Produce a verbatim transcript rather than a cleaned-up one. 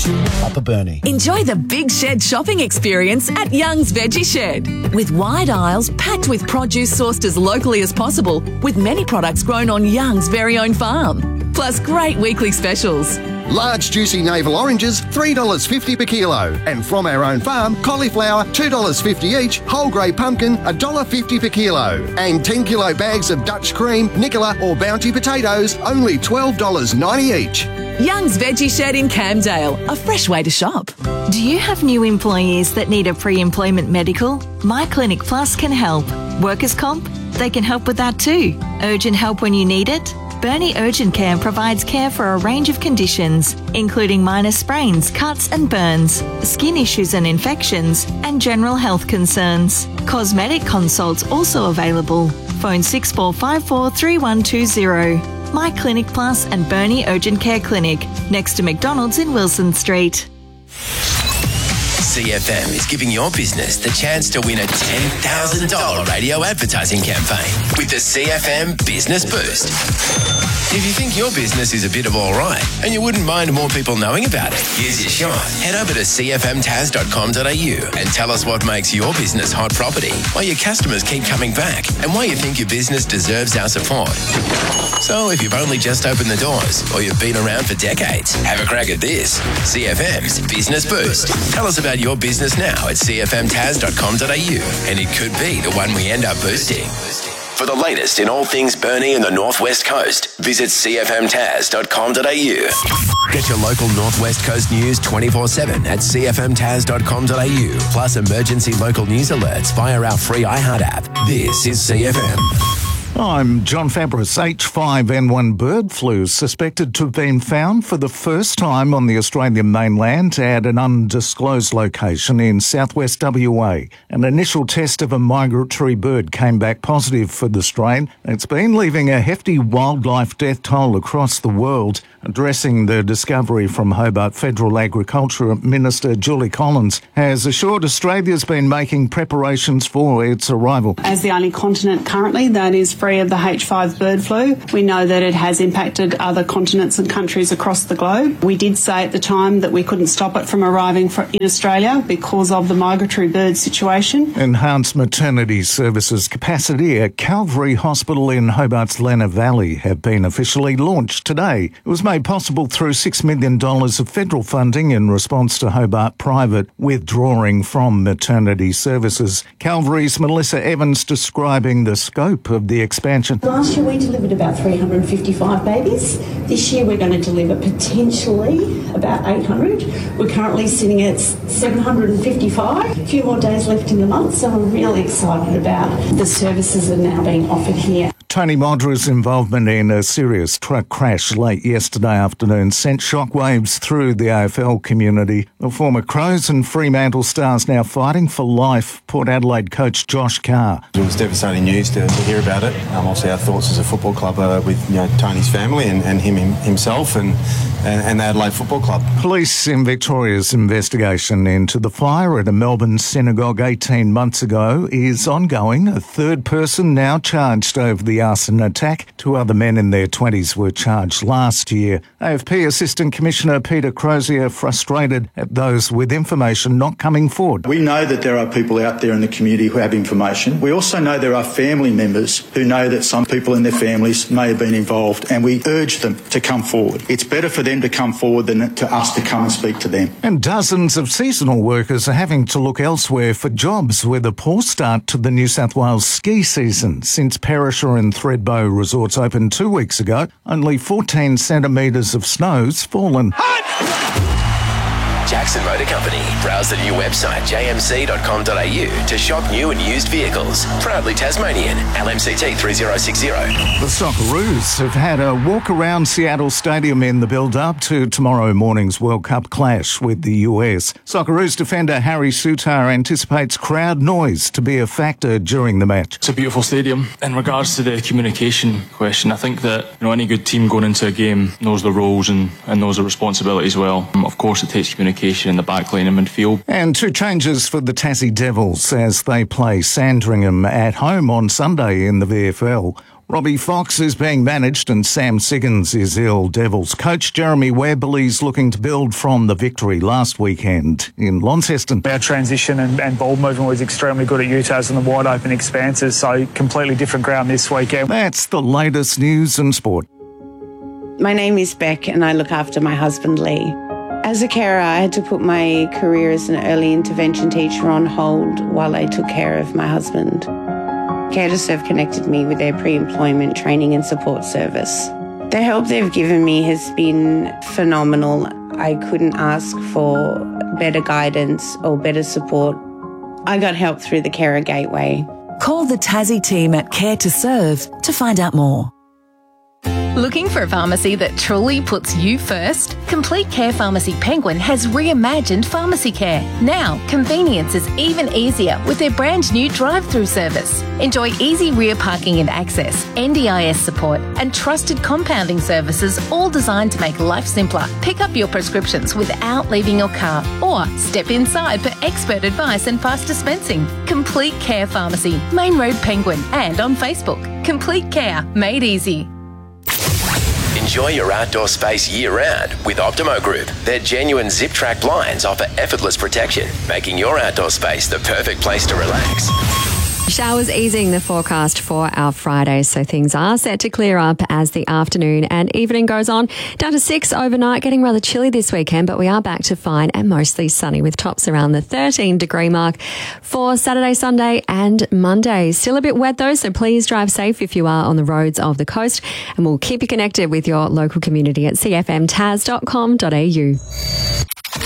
Upper Burnie. Enjoy the Big Shed shopping experience at Young's Veggie Shed. With wide aisles packed with produce sourced as locally as possible, with many products grown on Young's very own farm. Plus great weekly specials. Large juicy navel oranges, three dollars fifty per kilo. And from our own farm, cauliflower, two dollars fifty each, whole grey pumpkin, one dollar fifty per kilo. And ten kilo bags of Dutch cream, Nicola or Bounty potatoes, only twelve dollars ninety each. Young's Veggie Shed in Camdale, a fresh way to shop. Do you have new employees that need a pre-employment medical? My Clinic Plus can help. Workers' comp? They can help with that too. Urgent help when you need it? Burnie Urgent Care provides care for a range of conditions, including minor sprains, cuts and burns, skin issues and infections, and general health concerns. Cosmetic consults also available. Phone six four five four, three one two zero. My Clinic Plus and Burnie Urgent Care Clinic, next to McDonald's in Wilson Street. C F M is giving your business the chance to win a ten thousand dollars radio advertising campaign with the C F M Business Boost. If you think your business is a bit of all right and you wouldn't mind more people knowing about it, here's your shot. Head over to c f m taz dot com dot a u and tell us what makes your business hot property, why your customers keep coming back, and why you think your business deserves our support. So if you've only just opened the doors or you've been around for decades, have a crack at this. C F M's Business Boost. Tell us about your business now at c f m taz dot com dot a u and it could be the one we end up boosting. For the latest in all things Burnie and the Northwest Coast, visit c f m taz dot com dot a u. Get your local Northwest Coast news twenty-four seven at c f m taz dot com dot a u, plus emergency local news alerts via our free iHeart app. This is C F M. I'm John Fabris. H five N one bird flu suspected to have been found for the first time on the Australian mainland at an undisclosed location in southwest W A. An initial test of a migratory bird came back positive for the strain. It's been leaving a hefty wildlife death toll across the world. Addressing the discovery from Hobart, Federal Agriculture Minister Julie Collins has assured Australia's been making preparations for its arrival. As the only continent currently that is free of the H five bird flu, we know that it has impacted other continents and countries across the globe. We did say at the time that we couldn't stop it from arriving for, in Australia because of the migratory bird situation. Enhanced maternity services capacity at Calvary Hospital in Hobart's Lenna Valley have been officially launched today. It was made possible through six million dollars of federal funding in response to Hobart Private withdrawing from maternity services. Calvary's Melissa Evans describing the scope of the expansion. Last year we delivered about three hundred fifty-five babies. This year we're going to deliver potentially about eight hundred. We're currently sitting at seven hundred fifty-five. A few more days left in the month, so we're really excited about the services that are now being offered here. Tony Modra's involvement in a serious truck crash late yesterday afternoon sent shockwaves through the A F L community. The former Crows and Fremantle stars now fighting for life. Port Adelaide coach Josh Carr. It was devastating news to, to hear about it. Um, obviously our thoughts as a football club are with you know, Tony's family and, and him himself and, and, and the Adelaide Football Club. Police in Victoria's investigation into the fire at a Melbourne synagogue eighteen months ago is ongoing. A third person now charged over the arson attack. Two other men in their twenties were charged last year. A F P Assistant Commissioner Peter Crozier frustrated at those with information not coming forward. We know that there are people out there in the community who have information. We also know there are family members who know that some people in their families may have been involved, and we urge them to come forward. It's better for them to come forward than to us to come and speak to them. And dozens of seasonal workers are having to look elsewhere for jobs with a poor start to the New South Wales ski season. Since Perisher and Thredbo resorts opened two weeks ago, only fourteen centimetres of snow's fallen. Jackson Motor Company. Browse the new website j m c dot com dot a u to shop new and used vehicles. Proudly Tasmanian. L M C T three zero six zero. The Socceroos have had a walk around Seattle Stadium in the build-up to tomorrow morning's World Cup clash with the U S. Socceroos defender Harry Sutar anticipates crowd noise to be a factor during the match. It's a beautiful stadium. In regards to the communication question, I think that you know any good team going into a game knows the roles and, and knows the responsibilities well. Um, of course, it takes communication in the back line and midfield. And two changes for the Tassie Devils as they play Sandringham at home on Sunday in the V F L. Robbie Fox is being managed and Sam Siggins is ill. Devils coach Jeremy Webberley's looking to build from the victory last weekend in Launceston. Our transition and, and ball movement was extremely good at Utah's and the wide open expanses, so completely different ground this weekend. That's the latest news and sport. My name is Beck and I look after my husband Lee. As a carer, I had to put my career as an early intervention teacher on hold while I took care of my husband. Care to Serve connected me with their pre-employment training and support service. The help they've given me has been phenomenal. I couldn't ask for better guidance or better support. I got help through the Carer Gateway. Call the Tassie team at Care to Serve to find out more. Looking for a pharmacy that truly puts you first? Complete Care Pharmacy Penguin has reimagined pharmacy care. Now, convenience is even easier with their brand new drive-through service. Enjoy easy rear parking and access, N D I S support, and trusted compounding services, all designed to make life simpler. Pick up your prescriptions without leaving your car, or step inside for expert advice and fast dispensing. Complete Care Pharmacy, Main Road Penguin, and on Facebook. Complete Care, made easy. Enjoy your outdoor space year-round with Optimo Group. Their genuine zip-track blinds offer effortless protection, making your outdoor space the perfect place to relax. Showers easing the forecast for our Friday, so things are set to clear up as the afternoon and evening goes on. Down to six overnight, getting rather chilly this weekend, but we are back to fine and mostly sunny with tops around the thirteen degree mark for Saturday, Sunday and Monday. Still a bit wet though, so please drive safe if you are on the roads of the coast, and we'll keep you connected with your local community at c f m tas dot com dot a u.